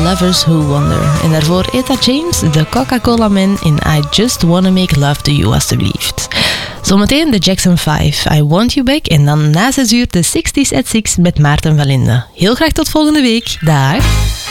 Lovers Who Wonder. En daarvoor Etta James, de Coca-Cola Man in I Just Wanna Make Love to You, alstublieft. Zometeen de Jackson 5, I Want You Back. En dan na 6 uur de 60s at 6 met Maarten van Linde. Heel graag tot volgende week. Dag.